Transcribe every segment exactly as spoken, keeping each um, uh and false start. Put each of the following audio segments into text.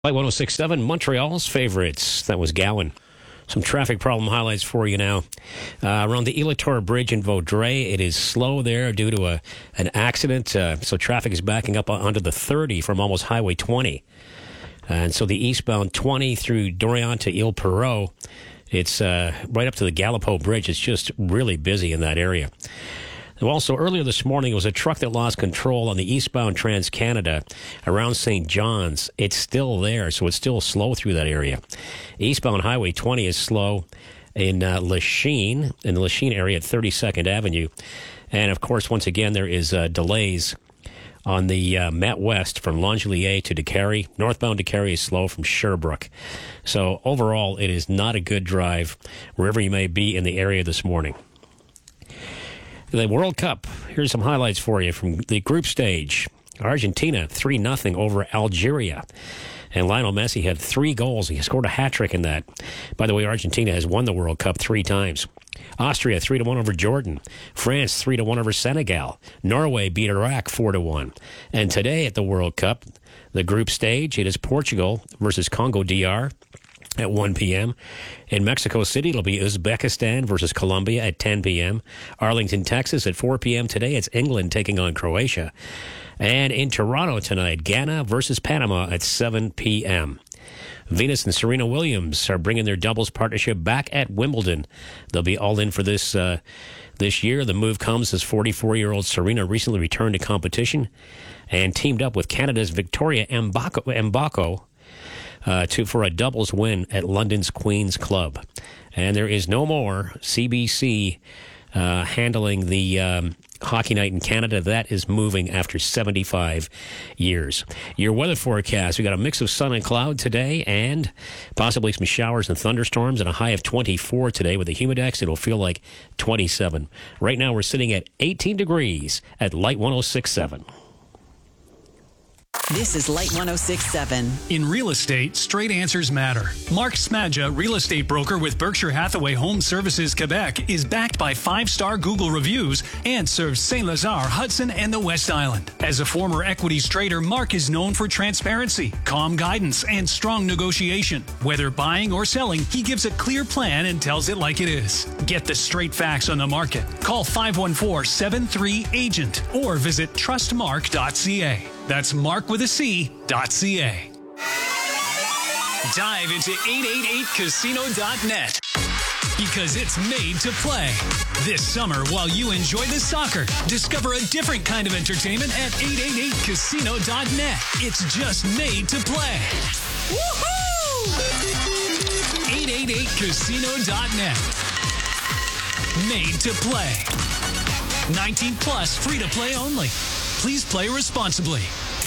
Light one oh six point seven, Montreal's favorites. That was Gowan. Some traffic problem highlights for you now. Uh, around the Elator Bridge in Vaudreuil, it is slow there due to a an accident. Uh, so traffic is backing up onto the thirty from almost Highway twenty. And so the eastbound twenty through Dorion to Ile Perrot, it's uh, right up to the Gallipo Bridge. It's just really busy in that area. Also, earlier this morning, it was a truck that lost control on the eastbound Trans-Canada around Saint John's. It's still there, so it's still slow through that area. Eastbound Highway twenty is slow in uh, Lachine, in the Lachine area at thirty-second Avenue. And, of course, once again, there is uh, delays on the uh, Met West from Langelier to DeCarry. Northbound DeCarry is slow from Sherbrooke. So, overall, it is not a good drive wherever you may be in the area this morning. The World Cup, here's some highlights for you from the group stage. Argentina, three nothing over Algeria. And Lionel Messi had three goals. He scored a hat-trick in that. By the way, Argentina has won the World Cup three times. Austria, three to one over Jordan. France, three to one over Senegal. Norway beat Iraq four to one. And today at the World Cup, the group stage, it is Portugal versus Congo D R at one p.m. In Mexico City, it'll be Uzbekistan versus Colombia at ten p.m. Arlington, Texas at four p.m. today, it's England taking on Croatia. And in Toronto tonight, Ghana versus Panama at seven p.m. Venus and Serena Williams are bringing their doubles partnership back at Wimbledon. They'll be all in for this uh, this year. The move comes as forty-four-year-old Serena recently returned to competition and teamed up with Canada's Victoria Mbako, Mbako Uh, to for a doubles win at London's Queen's Club. And there is no more C B C uh, handling the um, hockey night in Canada. That is moving after seventy-five years. Your weather forecast, we got a mix of sun and cloud today and possibly some showers and thunderstorms and a high of twenty-four today. With the humidex, it'll feel like twenty-seven. Right now we're sitting at eighteen degrees at Light one oh six point seven. This is Light one oh six point seven. In real estate, straight answers matter. Mark Smadja, real estate broker with Berkshire Hathaway Home Services Quebec, is backed by five-star Google reviews and serves Saint-Lazare, Hudson, and the West Island. As a former equities trader, Mark is known for transparency, calm guidance, and strong negotiation. Whether buying or selling, he gives a clear plan and tells it like it is. Get the straight facts on the market. Call five one four, seven three, agent or visit trust mark dot c a. That's Mark with a C, dot C-A. Dive into eight eight eight casino dot net because it's made to play. This summer, while you enjoy the soccer, discover a different kind of entertainment at eight eight eight casino dot net. It's just made to play. Woohoo! eight eight eight casino dot net. Made to play. nineteen plus, free to play only. Please play responsibly.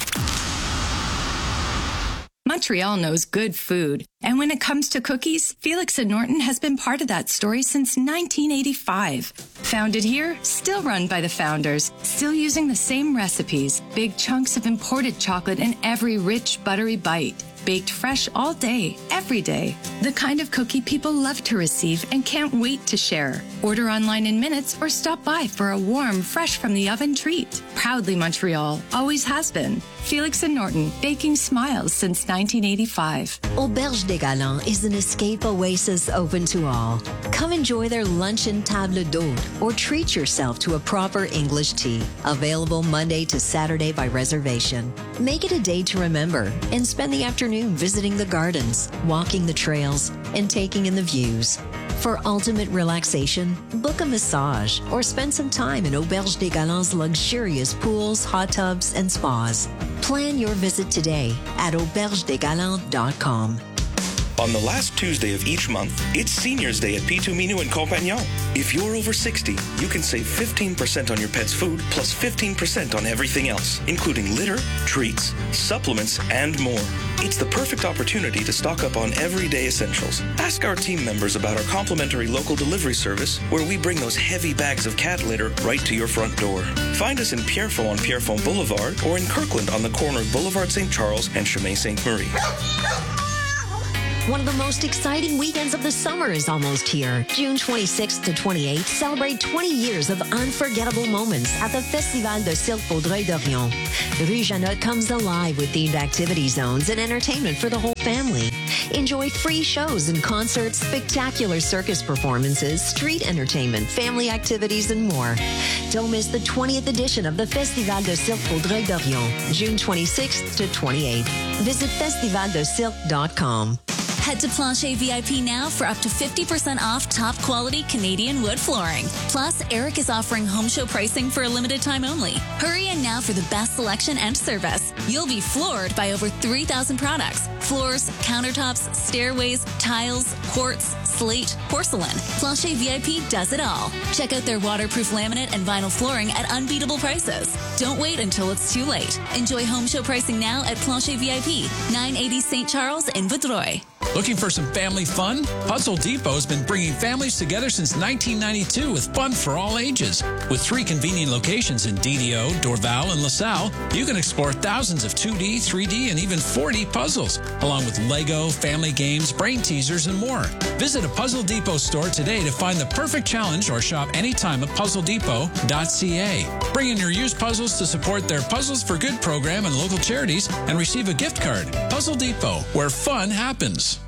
Montreal knows good food. And when it comes to cookies, Felix and Norton has been part of that story since nineteen eighty-five. Founded here, still run by the founders, still using the same recipes, big chunks of imported chocolate in every rich, buttery bite. Baked fresh all day, every day. The kind of cookie people love to receive and can't wait to share. Order online in minutes or stop by for a warm, fresh from the oven treat. Proudly Montreal, always has been. Felix and Norton, baking smiles since nineteen eighty-five. Auberge des Galants is an escape oasis open to all. Come enjoy their luncheon table d'hôte or treat yourself to a proper English tea. Available Monday to Saturday by reservation. Make it a day to remember and spend the afternoon visiting the gardens, walking the trails, and taking in the views. For ultimate relaxation, book a massage or spend some time in Auberge des Galants' luxurious pools, hot tubs, and spas. Plan your visit today at auberge des galants dot com. On the last Tuesday of each month, it's Seniors Day at Pitou Minou and Compagnon. If you're over sixty, you can save fifteen percent on your pet's food plus fifteen percent on everything else, including litter, treats, supplements, and more. It's the perfect opportunity to stock up on everyday essentials. Ask our team members about our complimentary local delivery service, where we bring those heavy bags of cat litter right to your front door. Find us in Pierrefonds on Pierrefonds Boulevard or in Kirkland on the corner of Boulevard Saint Charles and Chemin Sainte Marie. One of the most exciting weekends of the summer is almost here. June twenty-sixth to twenty-eighth, celebrate twenty years of unforgettable moments at the Festival de Cirque Vaudreuil-Dorion. Rue Jeannot comes alive with themed activity zones and entertainment for the whole family. Enjoy free shows and concerts, spectacular circus performances, street entertainment, family activities, and more. Don't miss the twentieth edition of the Festival de Cirque Vaudreuil-Dorion, June twenty-sixth to twenty-eighth. Visit festival de cirque dot com. Head to Plancher V I P now for up to fifty percent off top quality Canadian wood flooring. Plus, Eric is offering home show pricing for a limited time only. Hurry in now for the best selection and service. You'll be floored by over three thousand products. Floors, countertops, stairways, tiles, quartz, slate, porcelain. Plancher V I P does it all. Check out their waterproof laminate and vinyl flooring at unbeatable prices. Don't wait until it's too late. Enjoy home show pricing now at Plancher V I P, nine eighty Saint Charles in Vaudreuil. Looking for some family fun? Puzzle Depot has been bringing families together since nineteen ninety-two with fun for all ages. With three convenient locations in D D O, Dorval, and LaSalle, you can explore thousands of two D, three D, and even four D puzzles, along with Lego, family games, brain teasers, and more. Visit a Puzzle Depot store today to find the perfect challenge or shop anytime at puzzle depot dot c a. Bring in your used puzzles to support their Puzzles for Good program and local charities and receive a gift card. Puzzle Depot, where fun happens.